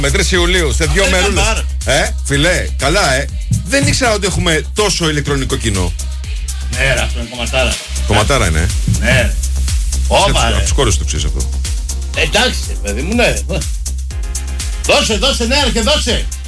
Με 3 Ιουλίου, σε 2 μερούλες. Φιλέ, καλά, Δεν ήξερα ότι έχουμε τόσο ηλεκτρονικό κοινό. Ναι, ρε, αυτό είναι κομματάρα. Κομματάρα είναι, Ναι. Όπα, από τους κόρες το ξέρεις αυτό. Εντάξει, παιδί μου, ναι. Δώσε, ναι, και δώσε.